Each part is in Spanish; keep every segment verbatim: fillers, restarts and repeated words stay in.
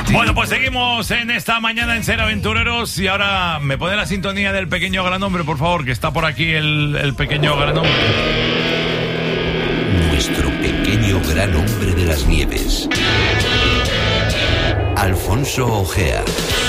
Bueno, pues seguimos en esta mañana en Ser Aventureros y ahora me pone la sintonía del pequeño gran hombre, por favor, que está por aquí el, el pequeño gran hombre. Nuestro pequeño gran hombre de las nieves. Alfonso Ojea.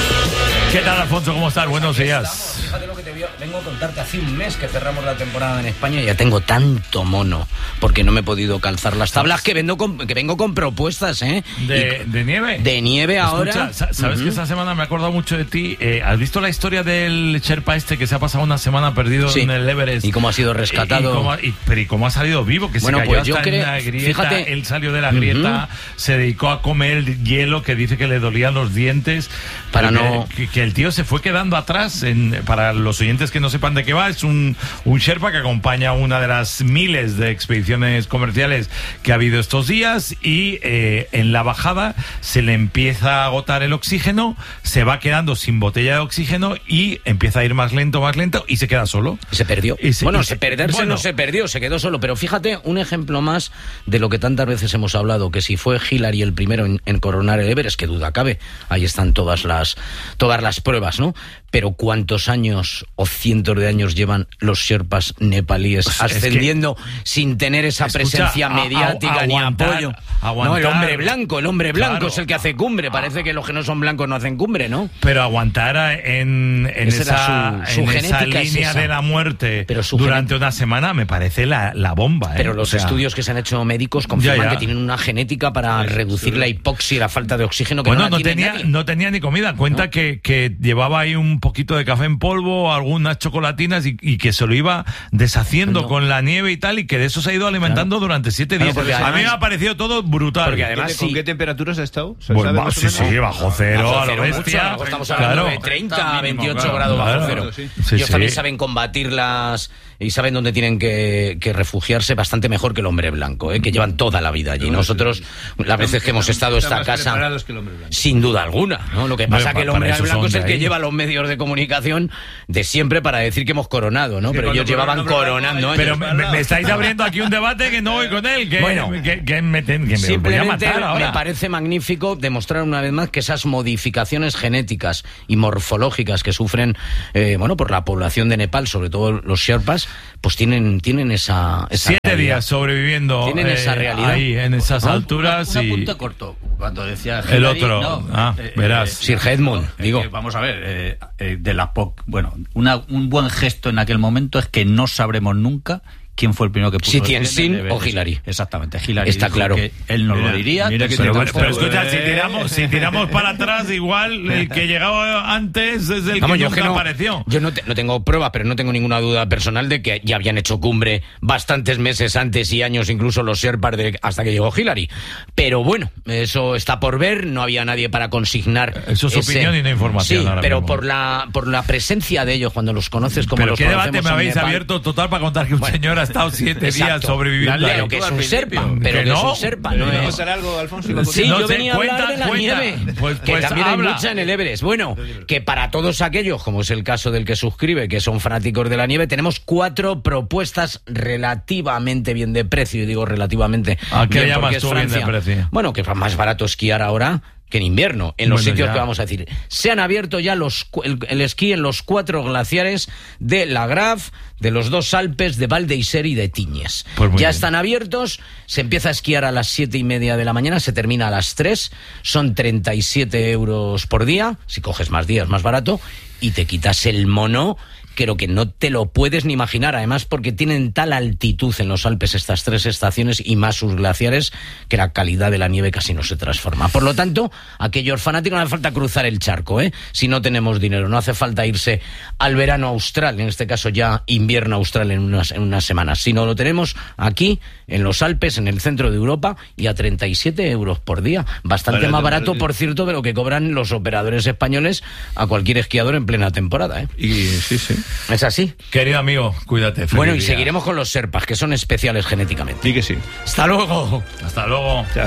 ¿Qué tal, Alfonso? ¿Cómo estás? Buenos días. Fíjate lo que te vengo a contarte. Hace un mes que cerramos la temporada en España y ya tengo tanto mono porque no me he podido calzar las tablas que vengo con, que vengo con propuestas, ¿eh? ¿De, y, de nieve? De nieve ahora. Escucha, ¿sabes uh-huh. que esta semana me he acordado mucho de ti? Eh, ¿Has visto la historia del Sherpa este que se ha pasado una semana perdido sí. en el Everest? ¿Y cómo ha sido rescatado? Y, y cómo, y, pero ¿y cómo ha salido vivo? Que bueno, se cayó pues yo hasta creo, en la grieta. Fíjate, él salió de la grieta, uh-huh. se dedicó a comer hielo que dice que le dolían los dientes. Para no... Que, que el tío se fue quedando atrás. En, para los oyentes que no sepan de qué va, es un, un Sherpa que acompaña una de las miles de expediciones comerciales que ha habido estos días y eh, en la bajada se le empieza a agotar el oxígeno, se va quedando sin botella de oxígeno y empieza a ir más lento, más lento y se queda solo. Se perdió. Se, bueno, se, se perderse bueno. no se perdió, se quedó solo. Pero fíjate, un ejemplo más de lo que tantas veces hemos hablado, que si fue Hillary el primero en, en coronar el Everest, que duda cabe, ahí están todas las, todas las pruebas, ¿no? Pero ¿cuántos años o cientos de años llevan los Sherpas nepalíes pues ascendiendo es que, sin tener esa escucha, presencia mediática a, a, ni aguantar, apoyo? Aguantar, no, el hombre blanco, el hombre blanco claro, es el que hace cumbre. Parece que los que no son blancos no hacen cumbre, ¿no? Pero aguantar en, en esa, su, su en esa línea es esa. de la muerte durante una semana me parece la, la bomba. ¿eh? Pero los o sea, estudios que se han hecho médicos confirman ya, ya. que tienen una genética para sí, reducir sí. la hipoxia y la falta de oxígeno que bueno, no, la no tenía nadie. no tenía ni comida. Cuenta ¿no? que, que llevaba ahí un poquito de café en polvo, algunas chocolatinas y, y que se lo iba deshaciendo no. con la nieve y tal, y que de eso se ha ido alimentando claro. durante siete días. Claro, además, a mí me ha parecido todo brutal. Porque además, ¿con sí. qué temperaturas ha estado? Pues va, sí, sí, bajo cero, bajo cero a lo bestia. Mucho, estamos hablando claro. de treinta a veintiocho claro, grados claro, bajo cero. Sí. Sí, Ellos sí. también saben combatirlas y saben dónde tienen que, que refugiarse bastante mejor que el hombre blanco, ¿eh? que llevan toda la vida allí. Nosotros, las veces que hemos estado en esta casa, sin duda alguna, ¿no? Lo que pasa es que el hombre blanco es el que lleva los medios de comunicación de siempre para decir que hemos coronado, ¿no? Pero ellos llevaban coronando. Pero me, me estáis abriendo aquí un debate que no voy con él, que, bueno, que, que me, que me voy a matar ahora. Me parece magnífico demostrar una vez más que esas modificaciones genéticas y morfológicas que sufren, eh, bueno, por la población de Nepal, sobre todo los Sherpas, pues tienen, tienen esa, esa Siete realidad. días sobreviviendo tienen eh, esa realidad. ahí, en esas ¿Ah? alturas. Un y... apunte corto. Cuando decía Hillary, el otro, no, ah, eh, verás. Eh, Sir Edmund, eh, digo. Eh, vamos a ver, eh, eh, de la P O C, bueno, una, un buen gesto en aquel momento es que no sabremos nunca quién fue el primero que puso si Tenzin o Hillary. Exactamente, Hillary. Está claro. Que él no mira, lo diría. Mira que pero, bueno, pero escucha, si tiramos, si tiramos para atrás, igual el que llegaba antes es el Vamos, que nunca que no, apareció. Yo no, te, no tengo pruebas, pero no tengo ninguna duda personal de que ya habían hecho cumbre bastantes meses antes y años, incluso los Sherpas, de, hasta que llegó Hillary. Pero bueno, eso está por ver, no había nadie para consignar. Eso es ese... opinión y no información. Sí, ahora pero mismo. por la por la presencia de ellos, cuando los conoces como pero los ¿qué conocemos debate me habéis Nepal, abierto total para contar que un bueno, señor ha estado siete días sobreviviendo? Pero que es un Sherpa, pero que, que no, es un Sherpa, no es... ¿Contar algo, Alfonso? Sí, no yo sé, venía cuenta, a hablar de la cuenta. nieve, Pues, que pues también habla. hay mucha en el Everest. Bueno, que para todos aquellos, como es el caso del que suscribe, que son fanáticos de la nieve, tenemos cuatro propuestas relativamente bien de precio, y digo relativamente. ¿A qué bien llamas es tú bien de precio? Bueno, que es más barato esquiar ahora que en invierno, en los bueno, sitios ya. que vamos a decir. Se han abierto ya los, el, el esquí en los cuatro glaciares de la Graf, de los dos Alpes, de Val d'Isère y de Tignes. Pues ya bien. están abiertos, se empieza a esquiar a las siete y media de la mañana, se termina a las tres, son treinta y siete euros por día, si coges más días, más barato, y te quitas el mono, creo que no te lo puedes ni imaginar, además porque tienen tal altitud en los Alpes estas tres estaciones y más sus glaciares que la calidad de la nieve casi no se transforma. Por lo tanto, aquellos fanáticos no hace falta cruzar el charco, ¿eh? Si no tenemos dinero, no hace falta irse al verano austral, en este caso ya invierno austral en unas, en unas semanas, sino lo tenemos aquí en los Alpes, en el centro de Europa, y a treinta y siete euros por día, bastante vale, más barato, por cierto, de lo que cobran los operadores españoles a cualquier esquiador en plena temporada, ¿eh? Y sí, sí. Es así. Querido amigo, cuídate. Bueno, y día. seguiremos con los Sherpas, que son especiales genéticamente. Sí que sí. Hasta luego. Hasta luego. Chao.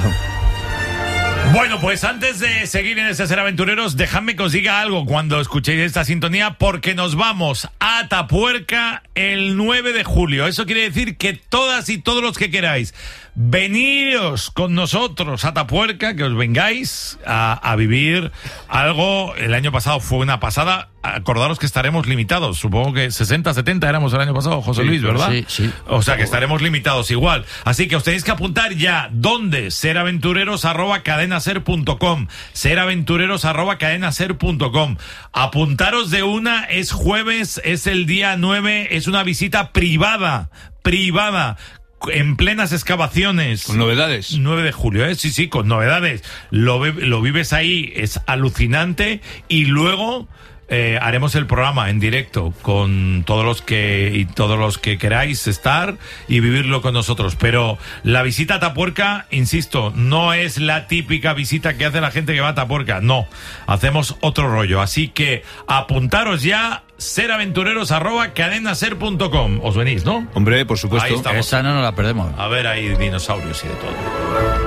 Bueno, pues antes de seguir en este Ser Aventureros, dejadme que os diga algo cuando escuchéis esta sintonía, porque nos vamos a Atapuerca el nueve de julio. Eso quiere decir que todas y todos los que queráis Veníos con nosotros a Atapuerca, que os vengáis a, a vivir algo. El año pasado fue una pasada. Acordaros que estaremos limitados. Supongo que sesenta, setenta éramos el año pasado, José Sí, Luis, ¿verdad? sí, sí. O sea que estaremos limitados igual. Así que os tenéis que apuntar ya. ¿Dónde? seraventureros arroba cadenaser punto com. seraventureros arroba cadenaser punto com. Apuntaros de una. Es jueves, es el día nueve. Es una visita privada. Privada. En plenas excavaciones. Con novedades. nueve de julio, ¿eh? Sí, sí, con novedades. Lo, ve- lo vives ahí, es alucinante. Y luego eh, haremos el programa en directo con todos los que y todos los que queráis estar y vivirlo con nosotros. Pero la visita a Atapuerca, insisto, no es la típica visita que hace la gente que va a Atapuerca. No, hacemos otro rollo. Así que apuntaros ya. seraventureros arroba cadenaser punto com. Os venís, ¿no? Hombre, por supuesto. Ahí estamos. Esa no nos la perdemos. A ver, hay dinosaurios y de todo.